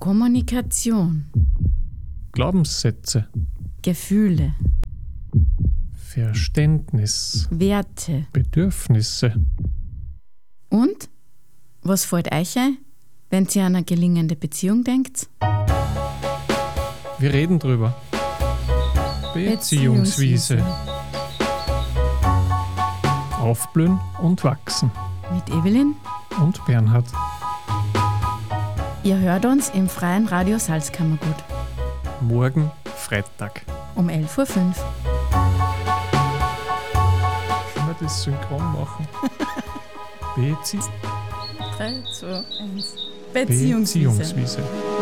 Kommunikation. Glaubenssätze. Gefühle. Verständnis. Werte. Bedürfnisse. Und? Was fällt euch ein, wenn ihr an eine gelingende Beziehung denkt? Wir reden drüber. Beziehungswiese. Aufblühen und wachsen. Mit Evelyn. Und Bernhard. Ihr hört uns im Freien Radio Salzkammergut. Morgen Freitag. Um 11.05 Uhr. Können wir das synchron machen? 3, 2, 1. Beziehungswiese.